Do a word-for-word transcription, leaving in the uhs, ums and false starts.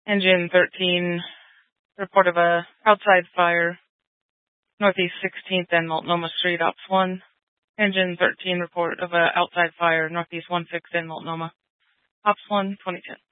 Engine thirteen, report of a outside fire, Northeast sixteenth and Multnomah Street, Ops one. Engine thirteen, report of a outside fire, Northeast one sixth and Multnomah, Ops one, twenty ten.